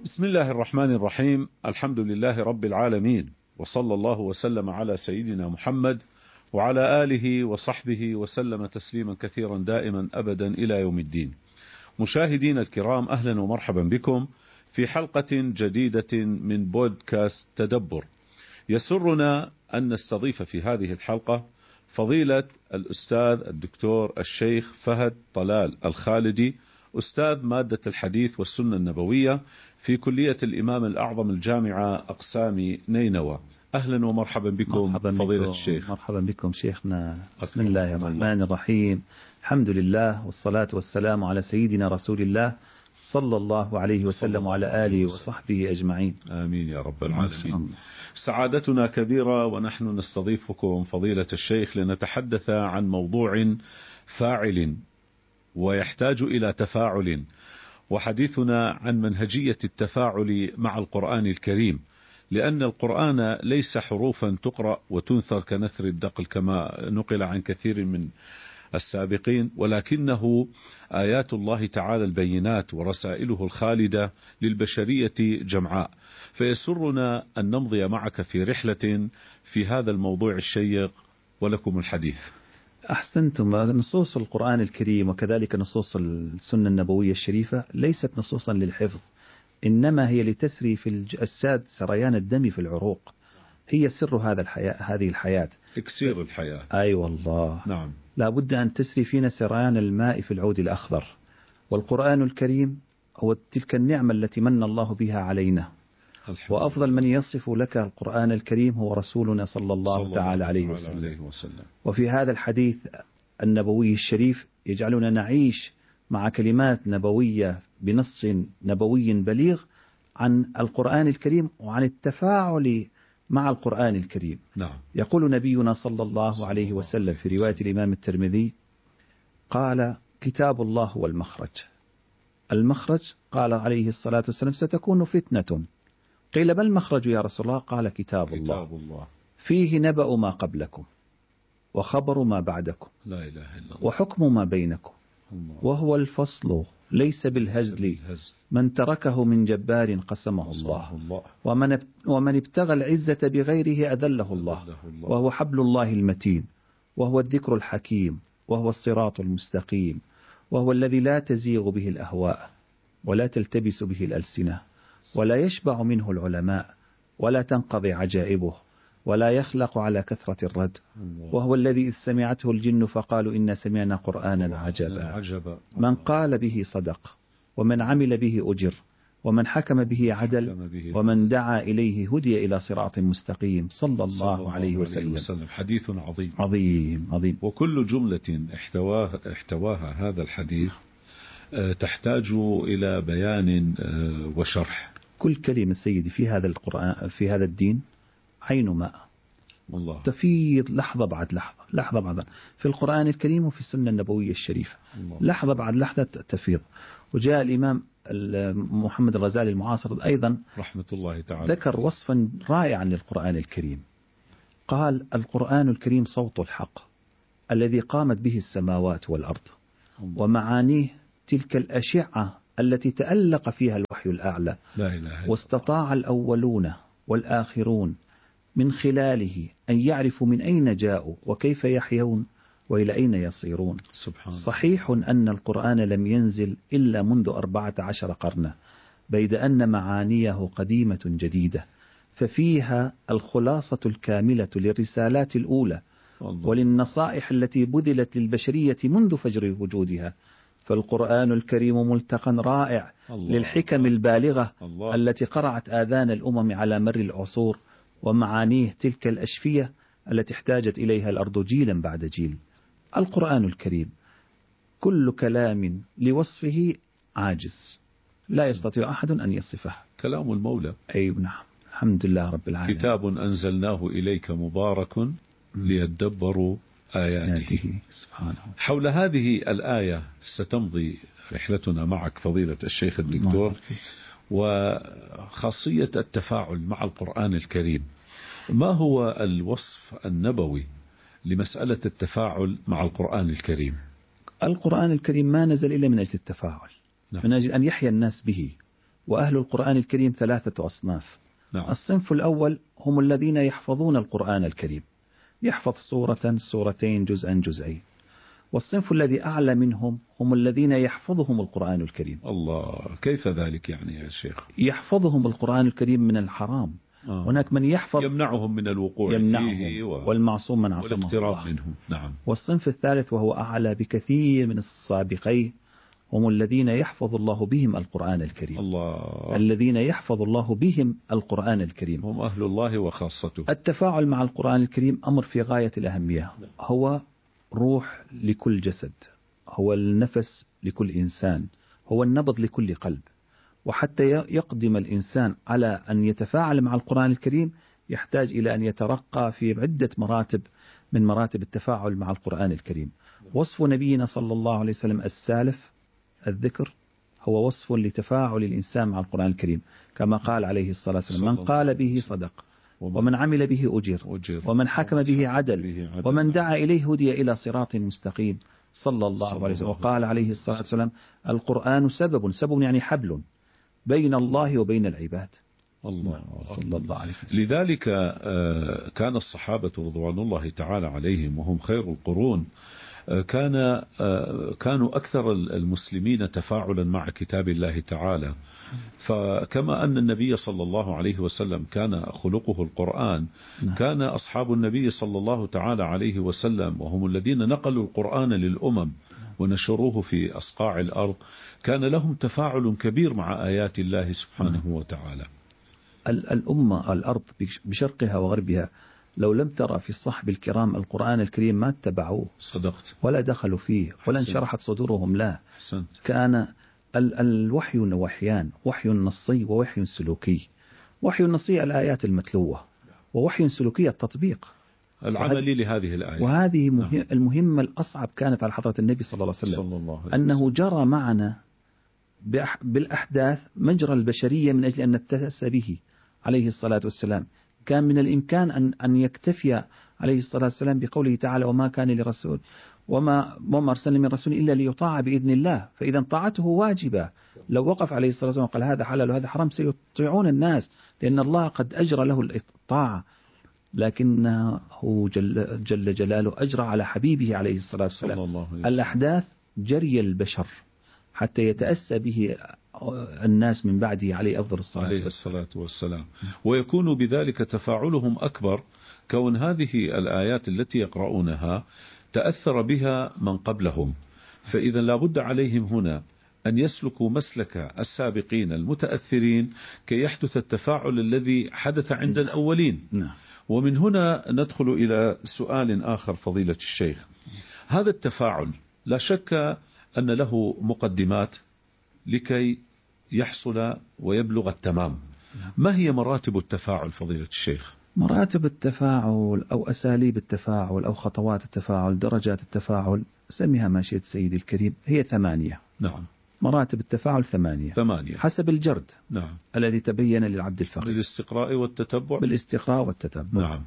بسم الله الرحمن الرحيم. الحمد لله رب العالمين، وصلى الله وسلم على سيدنا محمد وعلى آله وصحبه وسلم تسليما كثيرا دائما أبدا إلى يوم الدين. مشاهدين الكرام، أهلا ومرحبا بكم في حلقة جديدة من بودكاست تدبر. يسرنا أن نستضيف في هذه الحلقة فضيلة الأستاذ الدكتور الشيخ فهد طلال الخالدي، أستاذ مادة الحديث والسنة النبوية في كلية الإمام الأعظم الجامعة أقسام نينوى. أهلا ومرحبا بكم فضيلة الشيخ. مرحبا بكم شيخنا. بسم الله الرحمن الرحيم. الحمد لله والصلاة والسلام على سيدنا رسول الله صلى الله عليه وسلم وعلى آله وصحبه أجمعين. آمين يا رب العالمين. سعادتنا كبيرة ونحن نستضيفكم فضيلة الشيخ لنتحدث عن موضوع فاعل ويحتاج إلى تفاعل، وحديثنا عن منهجية التفاعل مع القرآن الكريم، لأن القرآن ليس حروفا تقرأ وتنثر كنثر الدقل كما نقل عن كثير من السابقين، ولكنه آيات الله تعالى البينات ورسائله الخالدة للبشرية جمعاء. فيسرنا أن نمضي معك في رحلة في هذا الموضوع الشيق، ولكم الحديث. أحسنتم. نصوص القرآن الكريم وكذلك نصوص السنة النبوية الشريفة ليست نصوصا للحفظ، إنما هي لتسري في الأجساد سريان الدم في العروق. هي سر هذه الحياة، إكسير الحياة. أي والله. نعم. لا بد أن تسري فينا سريان الماء في العود الأخضر. والقرآن الكريم هو تلك النعمة التي من الله بها علينا، وأفضل من يصف لك القرآن الكريم هو رسولنا صلى الله تعالى عليه وسلم. وفي هذا الحديث النبوي الشريف يجعلنا نعيش مع كلمات نبوية بنص نبوي بليغ عن القرآن الكريم وعن التفاعل مع القرآن الكريم. نعم. يقول نبينا صلى الله عليه وسلم في رواية الإمام الترمذي قال: كتاب الله والمخرج. المخرج قال عليه الصلاة والسلام: ستكون فتنة. قيل: ما المخرج يا رسول الله؟ قال: كتاب الله فيه نبأ ما قبلكم وخبر ما بعدكم، لا إله إلا الله، وحكم ما بينكم، وهو الفصل ليس بالهزل، من تركه من جبار قسمه الله، ومن ابتغى العزة بغيره أذله الله، وهو حبل الله المتين، وهو الذكر الحكيم، وهو الصراط المستقيم، وهو الذي لا تزيغ به الأهواء ولا تلتبس به الألسنة، ولا يشبع منه العلماء ولا تنقضي عجائبه، ولا يخلق على كثرة الرد، وهو الذي إذ سمعته الجن فقالوا إنا سمعنا قرآنا عجبا، من قال به صدق، ومن عمل به أجر، ومن حكم به عدل، ومن دعا إليه هدي إلى صراط مستقيم. صلى الله عليه وسلم. حديث عظيم عظيم عظيم. وكل جملة احتواها هذا الحديث تحتاج إلى بيان وشرح. كل كلمة سيدي في هذا القرآن، في هذا الدين، عين ماء الله، تفيض لحظة بعد لحظة، لحظة بعد في القرآن الكريم وفي السنة النبوية الشريفة، لحظة بعد لحظة تفيض. وجاء الإمام محمد الغزالي المعاصر أيضا رحمة الله تعالى ذكر وصفا رائعا للقرآن الكريم. قال: القرآن الكريم صوت الحق الذي قامت به السماوات والأرض، ومعانيه تلك الأشعة التي تألق فيها الوحي الأعلى، لا إله إلا الله، واستطاع الأولون والآخرون من خلاله أن يعرفوا من أين جاءوا وكيف يحيون وإلى أين يصيرون. سبحان صحيح أن القرآن لم ينزل إلا منذ 14 قرنا، بيد أن معانيه قديمة جديدة، ففيها الخلاصة الكاملة للرسالات الأولى وللنصائح التي بذلت للبشرية منذ فجر وجودها. فالقرآن الكريم ملتقى رائع للحكم البالغة التي قرعت آذان الأمم على مر العصور، ومعانيه تلك الأشفية التي احتاجت إليها الأرض جيلا بعد جيل. القرآن الكريم كل كلام لوصفه عاجز، لا يستطيع أحد أن يصفه. كلام المولى. أي نعم. الحمد لله رب العالمين. كتاب أنزلناه إليك مبارك ليدبروا آياته. سبحانه. حول هذه الآية ستمضي رحلتنا معك فضيلة الشيخ الدكتور، وخاصية التفاعل مع القرآن الكريم. ما هو الوصف النبوي لمسألة التفاعل مع القرآن الكريم؟ القرآن الكريم ما نزل إلا من أجل التفاعل، نعم. من أجل أن يحيا الناس به وأهل القرآن الكريم 3 أصناف. نعم. الصنف الأول هم الذين يحفظون القرآن الكريم، يحفظ سورة سورتين جزءا جزئين. والصنف الذي أعلى منهم هم الذين يحفظهم القرآن الكريم. الله، كيف ذلك يعني يا شيخ؟ يحفظهم القرآن الكريم من الحرام. هناك من يحفظ يمنعهم من الوقوع فيه والمعصوم من عصمه والاقتراب منهم. نعم. والصنف الثالث وهو أعلى بكثير من السابقين هم الذين يحفظ الله بهم القرآن الكريم. الله. الذين يحفظ الله بهم القرآن الكريم هم أهل الله وخاصته. التفاعل مع القرآن الكريم أمر في غاية الأهمية، هو روح لكل جسد، هو النفس لكل إنسان، هو النبض لكل قلب. وحتى يقدم الإنسان على أن يتفاعل مع القرآن الكريم يحتاج إلى أن يترقى في عدة مراتب من مراتب التفاعل مع القرآن الكريم. وصف نبينا صلى الله عليه وسلم السالف الذكر هو وصف لتفاعل الإنسان مع القرآن الكريم، كما قال عليه الصلاة والسلام: من قال به صدق، ومن عمل به أجر، ومن حكم به عدل، ومن دعا إليه هدي إلى صراط مستقيم، صلى الله عليه وسلم. وقال عليه الصلاة والسلام: القرآن سبب يعني حبل بين الله وبين العباد. الله صلى الله عليه وسلم. لذلك كان الصحابة رضوان الله تعالى عليهم وهم خير القرون كانوا أكثر المسلمين تفاعلا مع كتاب الله تعالى. فكما أن النبي صلى الله عليه وسلم كان خلقه القرآن، كان أصحاب النبي صلى الله تعالى عليه وسلم وهم الذين نقلوا القرآن للأمم ونشروه في أصقاع الأرض كان لهم تفاعل كبير مع آيات الله سبحانه وتعالى. الأمة الأرض بشرقها وغربها لو لم ترى في الصحب الكرام القرآن الكريم ما اتبعوه. صدقت. ولا دخلوا فيه ولا انشرحت صدورهم له. كان الوحي نوحيان: وحي نصي ووحي سلوكي. وحي نصي الآيات المتلوة، ووحي سلوكي التطبيق العملي لهذه الآيات. وهذه المهمة الأصعب كانت على حضرة النبي صلى الله عليه وسلم، أنه جرى معنا بالأحداث مجرى البشرية من أجل أن نتأسى به عليه الصلاة والسلام. كان من الإمكان أن يكتفي عليه الصلاة والسلام بقوله تعالى: وما كان لرسول وما أرسلنا من رسول إلا ليطاع بإذن الله، فإذا طاعته واجبة. لو وقف عليه الصلاة والسلام وقال هذا حلال وهذا حرام سيطيعون الناس، لأن الله قد أجرى له الطاعة. لكنه جل جلاله أجرى على حبيبه عليه الصلاة والسلام الأحداث جري البشر حتى يتأسى به الناس من بعده عليه أفضل الصلاة والسلام. ويكون بذلك تفاعلهم أكبر، كون هذه الآيات التي يقرؤونها تأثر بها من قبلهم. فإذا لابد عليهم هنا أن يسلكوا مسلك السابقين المتأثرين كي يحدث التفاعل الذي حدث عند الأولين. ومن هنا ندخل إلى سؤال آخر فضيلة الشيخ. هذا التفاعل لا شك أن له مقدمات لكي يحصل ويبلغ التمام. ما هي مراتب التفاعل فضيلة الشيخ؟ مراتب التفاعل أو أساليب التفاعل أو خطوات التفاعل، درجات التفاعل، سميها ما شئت سيدي الكريم، هي 8. نعم. مراتب التفاعل 8 حسب الجرد. نعم. الذي تبين للعبد الفقير بالاستقراء والتتبع. بالاستقراء والتتبع. نعم.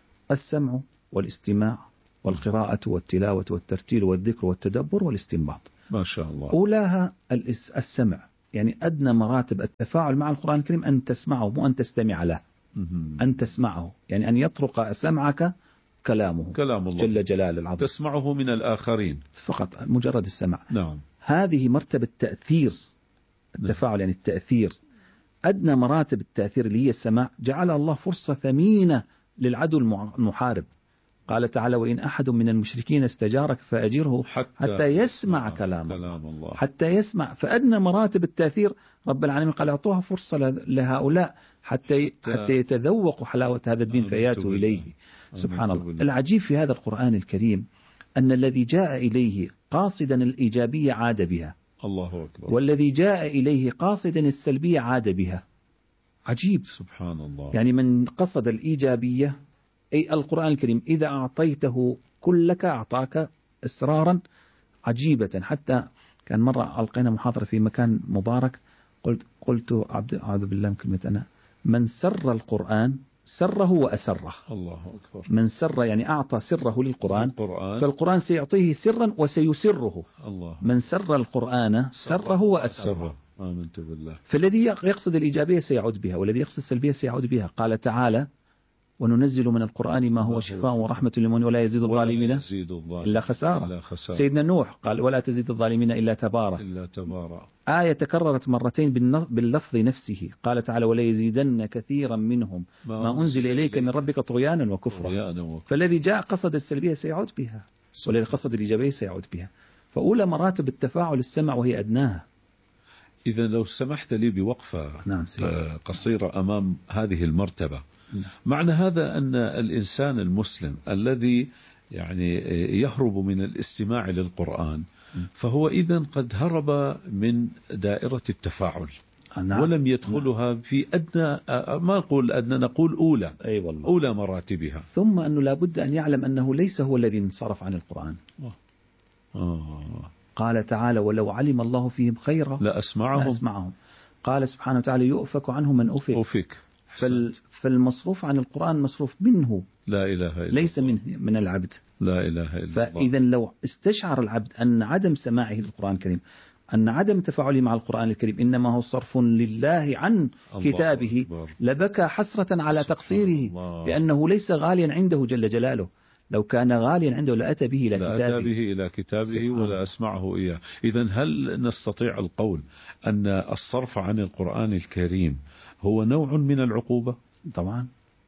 السمع والاستماع والقراءة والتلاوة والترتيل والذكر والتدبر والاستنباط. ما شاء الله. أولاها السمع، يعني أدنى مراتب التفاعل مع القرآن الكريم أن تسمعه مو أن تستمع له. أن تسمعه يعني أن يطرق سمعك كلامه، كلام الله جل جلال العظيم، تسمعه من الآخرين فقط مجرد السمع. نعم. هذه مرتبة تأثير التفاعل، يعني التأثير. أدنى مراتب التأثير اللي هي السماع جعل الله فرصة ثمينة للعدو المحارب. قال تعالى: وإن أحد من المشركين استجارك فأجره حتى يسمع كلام الله. حتى يسمع. فأدنى مراتب التأثير رب العالمين قال أعطوها فرصة لهؤلاء حتى يتذوقوا حلاوة هذا الدين فياتوا إليه. سبحان الله. العجيب في هذا القرآن الكريم أن الذي جاء إليه قاصدا الإيجابية عاد بها، الله أكبر، والذي جاء إليه قاصدا السلبية عاد بها. عجيب. سبحان الله. يعني من قصد الإيجابية، أي القرآن الكريم إذا أعطيته كلك أعطاك إسرارا عجيبة. حتى كان مرة ألقينا محاضرة في مكان مبارك، قلت أعوذ بالله من كلمة أنا، من سر القرآن سره وأسره. الله أكبر. من سر يعني أعطى سره للقرآن، فالقرآن سيعطيه سرا وسيسره. الله. من سر القرآن سره وأسره. آمنت بالله. فالذي يقصد الإيجابية سيعود بها، والذي يقصد السلبية سيعود بها. قال تعالى: وننزل من القرآن ما هو شفاء ورحمة للمؤمنين ولا يزيد الظالمين إلا خسارة. سيدنا نوح قال: ولا تزيد الظالمين إلا تبارا. آية تكررت مرتين باللفظ نفسه. قال تعالى: ولا يزيدن كثيرا منهم ما أنزل إليك من ربك طغيانا وكفرا. فالذي جاء قصد السلبية سيعود بها، والذي قصد الإيجابية سيعود بها. فأولى مراتب التفاعل السمع وهي أدناها. إذا لو سمحت لي بوقفة قصيرة أمام هذه المرتبة. معنى هذا أن الإنسان المسلم الذي يعني يهرب من الاستماع للقرآن فهو إذن قد هرب من دائرة التفاعل ولم يدخلها في أدنى، ما أقول أدنى، نقول أولى، أولى مراتبها. ثم أنه لابد أن يعلم أنه ليس هو الذي انصرف عن القرآن. قال تعالى: ولو علم الله فيهم خيرا لأسمعهم. قال سبحانه وتعالى: يؤفك عنه من أفك. فالمصروف عن القرآن مصروف منه، لا إله إلا ليس من العبد. لا إله إلا الله. فإذا لو استشعر العبد أن عدم سماعه للقرآن الكريم، أن عدم تفاعله مع القرآن الكريم إنما هو صرف لله عن كتابه، لبكى حسرة على تقصيره، لأنه ليس غاليا عنده جل جلاله. لو كان غاليا عنده لأتى به إلى كتابه ولا أسمعه إياه. إذا هل نستطيع القول أن الصرف عن القرآن الكريم هو نوع من العقوبة؟ طبعا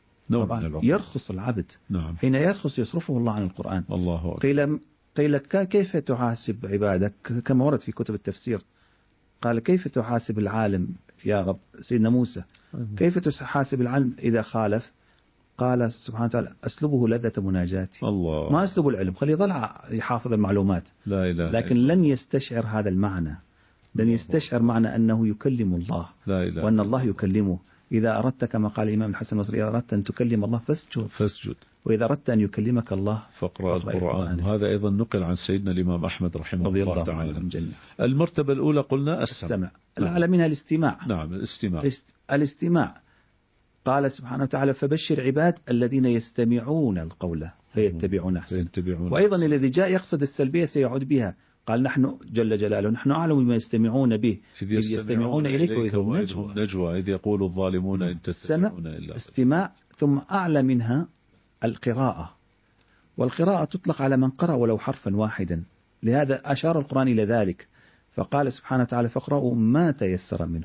يرخص العبد. نعم. حين يرخص يصرفه الله عن القرآن. الله أكبر. قيل كيف تحاسب عبادك؟ كما ورد في كتب التفسير. قال: كيف تحاسب العالم يا رب؟ سيدنا موسى: كيف تحاسب العالم إذا خالف؟ قال سبحانه وتعالى: أسلبه لذة مناجاتي. الله. ما أسلب العلم، خليه يظل يحافظ المعلومات. لا إله. لكن لن يستشعر هذا المعنى، لن يستشعر معنى أنه يكلم الله، لا إله، وأن الله يكلمه. إذا أردت، كما قال الإمام الحسن البصري: إذا أردت أن تكلم الله فاسجد، وإذا أردت أن يكلمك الله فاقرأ القرآن. وهذا أيضا نقل عن سيدنا الإمام أحمد رحمه الله تعالى. المرتبة الأولى قلنا السمع. الأعلى منها الاستماع. نعم، الاستماع. قال سبحانه وتعالى: فبشر عباد الذين يستمعون القول فيتبعون أحسن. وأيضا الذي جاء يقصد السلبية سيعود بها. قال: نحن جل جلاله نحن أعلم بما يستمعون به إذ يستمعون إليك وإذ هم نجوى إذ يقول الظالمون إن تتبعون إلا استماع. ثم أعلى منها القراءة، والقراءة تطلق على من قرأ ولو حرفا واحدا، لهذا أشار القرآن إلى ذلك. فقال سبحانه وتعالى: فاقرأوا ما تيسر منه.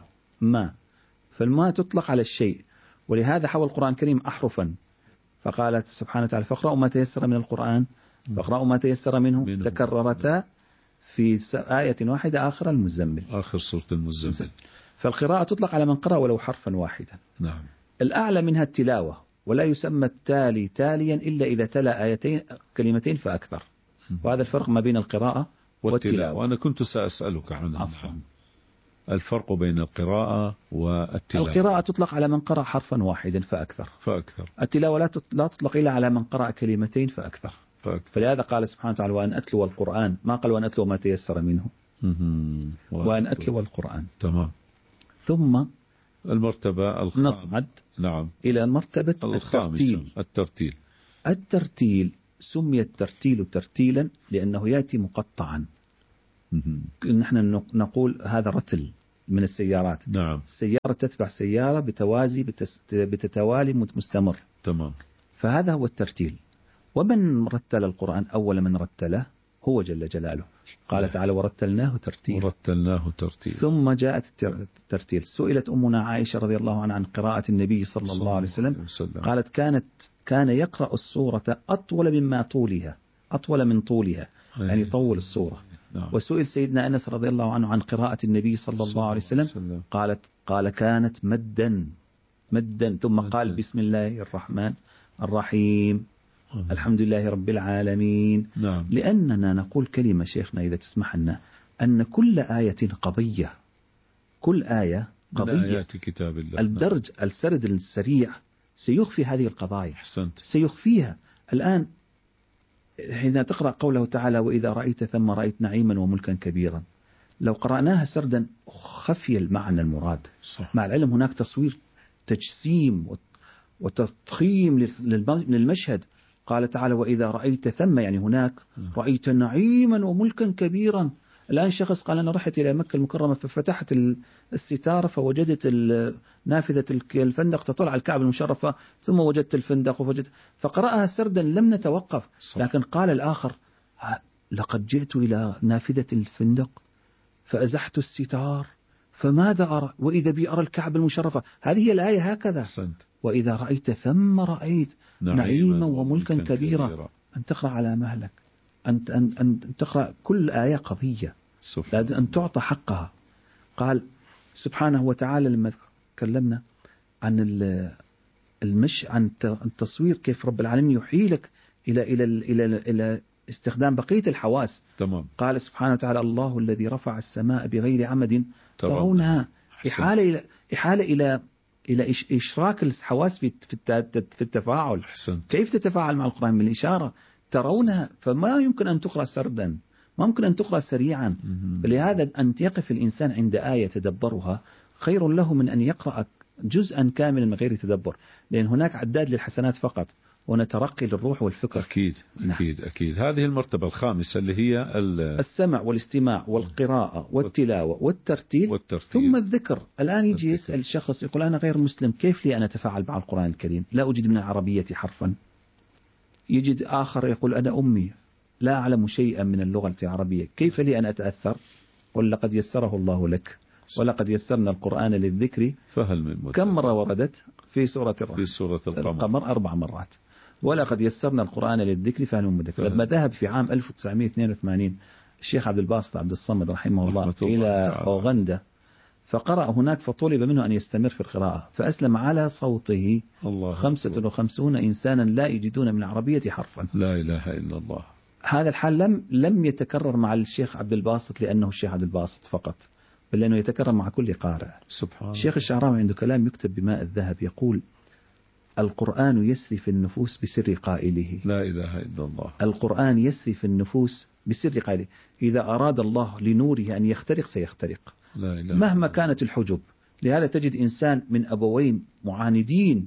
فالما تطلق على الشيء، ولهذا حول القرآن الكريم أحرفا. فقالت سبحانه وتعالى: فاقرأوا ما تيسر من القرآن، فاقرأوا ما تيسر منه تكررتا في آية واحدة آخر المزمل، آخر سورة المزمل. فالقراءة تطلق على من قرأ ولو حرفا واحدا. نعم. الأعلى منها التلاوة، ولا يسمى التالي تاليا إلا إذا تلا آيتين كلمتين فأكثر. وهذا الفرق ما بين القراءة والتلاوة. وأنا كنت سأسألك عنه. الفرق بين القراءة والتلاوة. القراءة تطلق على من قرأ حرفا واحدا فأكثر. التلاوة لا تطلق إلا على من قرأ كلمتين فأكثر. فلهذا قال سبحانه وتعالى: وأن أتلو القرآن، ما قال وأن أتلو ما تيسر منه. وأن أتلو القرآن. تمام. ثم المرتبة نصعد نعم إلى مرتبة الترتيل. سمي الترتيل ترتيلا لأنه يأتي مقطعا. نحن نقول هذا رتل من السيارات. نعم. السيارة تتبع سيارة بتوازي بتتوالي مستمر. تمام. فهذا هو الترتيل. ومن رتل القرآن أول من رتله هو جل جلاله. قال تعالى: ورتلناه ترتيل. ثم جاءت الترتيل. سئلت أمنا عائشة رضي الله عنها عن قراءة النبي صلى الله عليه وسلم. قالت: كان يقرأ السورة أطول من طولها، يعني طول السورة. وسئل سيدنا أنس رضي الله عنه عن قراءة النبي صلى الله عليه وسلم. قال: كانت مدا ثم قال: بسم الله الرحمن الرحيم، الحمد لله رب العالمين. نعم. لأننا نقول كلمة شيخنا إذا تسمح لنا، أن كل آية قضية، كل آية قضية. آيات كتاب الله. السرد السريع سيخفي هذه القضايا. أحسنت. سيخفيها. الآن حين تقرأ قوله تعالى: وإذا رأيت ثم رأيت نعيما وملكا كبيرا، لو قرأناها سردا خفي المعنى المراد. صح. مع العلم هناك تصوير تجسيم وتضخيم للمشهد. قال تعالى: وإذا رأيت ثم، يعني هناك رأيت نعيما وملكا كبيرا. الآن شخص قال أنا رحت إلى مكة المكرمة ففتحت الستارة فوجدت نافذة الفندق تطلع على الكعبة المشرفة، ثم وجدت الفندق فقرأها سردا لم نتوقف. لكن قال الآخر لقد جئت إلى نافذة الفندق فأزحت الستار فماذا أرى وإذا بي أرى الكعبة المشرفة. هذه هي الآية هكذا. وإذا رأيت ثم رأيت نعيما وملكا كبيرا. أن تقرأ على مهلك، أن تقرأ كل آية قضية، لازم أن تعطى حقها. قال سبحانه وتعالى لما تكلمنا عن عن التصوير كيف رب العالمين يحيلك إلى استخدام بقية الحواس. تمام. قال سبحانه وتعالى الله الذي رفع السماء بغير عمد ترونها. إحالة إلى إشراك الحواس في التفاعل. كيف تتفاعل مع القرآن بالإشارة؟ ترونها، فما يمكن أن تقرأ سردا، ما يمكن أن تقرأ سريعا. فلهذا أن يقف الإنسان عند آية يتدبرها خير له من أن يقرأ جزءا كاملا من غير تدبر، لأن هناك عداد للحسنات فقط ونترقي للروح والفكر. أكيد. أكيد. أكيد. هذه المرتبة الخامسة اللي هي السمع والاستماع والقراءة والتلاوة والترتيل ثم الذكر. الآن يجي يسأل الشخص يقول أنا غير مسلم، كيف لي أن أتفاعل مع القرآن الكريم؟ لا أجد من العربية حرفا. يجد آخر يقول أنا أمي لا أعلم شيئا من اللغة العربية، كيف لي أن أتأثر؟ قل لقد يسره الله لك ولقد يسرنا القرآن للذكر فهل من كم مرة وردت في سورة القمر 4 مرات. ولقد يسرنا القرآن للذكر فهل من مدكر. لما ذهب في عام 1982 الشيخ عبد الباسط عبد الصمد رحمه الله إلى أوغندا فقرأ هناك فطلب منه أن يستمر في القراءة، فأسلم على صوته 55 إنسانا لا يجدون من العربية حرفا. لا إله إلا الله. هذا الحال لم يتكرر مع الشيخ عبد الباسط لأنه الشيخ عبد الباسط فقط، بل لأنه يتكرر مع كل قارئ. سبحان الله. الشيخ الشعراوي عنده كلام يكتب بماء الذهب يقول القرآن يسري في النفوس بسر قائله. لا إله إلا الله. القرآن يسري في النفوس بسر قائله، إذا أراد الله لنوره أن يخترق سيخترق. لا إله مهما كانت الحجب. لهذا تجد إنسان من أبوين معاندين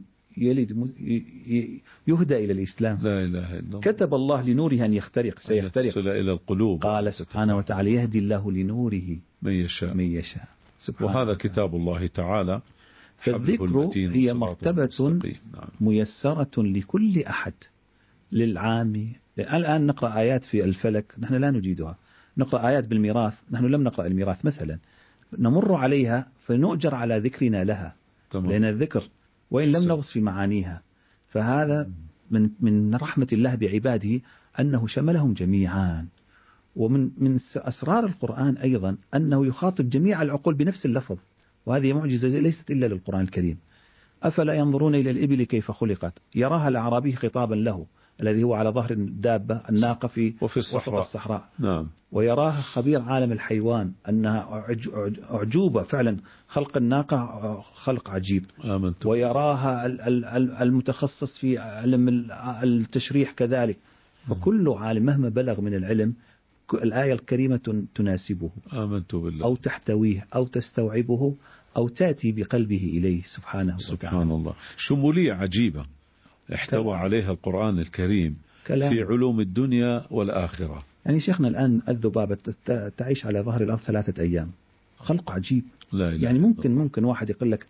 يهدى إلى الإسلام. لا إله إلا الله. كتب الله لنوره أن يخترق سيخترق. يصل إلى القلوب. قال سبحانه وتعالى يهدي الله لنوره من يشاء. وهذا كتاب الله تعالى. فالذكر هي مرتبة ميسرة لكل أحد، للعام. الآن نقرأ آيات في الفلك نحن لا نجيدها، نقرأ آيات بالميراث نحن لم نقرأ الميراث مثلا، نمر عليها فنؤجر على ذكرنا لها. لأن الذكر وإن لم نغص في معانيها، فهذا من رحمة الله بعباده أنه شملهم جميعا. ومن أسرار القرآن أيضا أنه يخاطب جميع العقول بنفس اللفظ، وهذه معجزة ليست إلا للقرآن الكريم. أفلا ينظرون إلى الإبل كيف خلقت يراها الأعرابي خطابا له الذي هو على ظهر الدابة الناقة في وسط الصحراء. نعم. ويراها خبير عالم الحيوان أنها أعجوبة فعلا، خلق الناقة خلق عجيب. ويراها المتخصص في علم التشريح كذلك. فكل عالم مهما بلغ من العلم الآية الكريمة تناسبه. آمنت بالله. أو تحتويه أو تستوعبه أو تأتي بقلبه إليه سبحانه وتعالى. سبحان الله. شمولية عجيبة احتوى عليها القرآن الكريم في علوم الدنيا والآخرة. يعني شيخنا الآن الذبابة تعيش على ظهر الأرض 3 أيام، خلق عجيب. لا إله يعني ممكن واحد يقول لك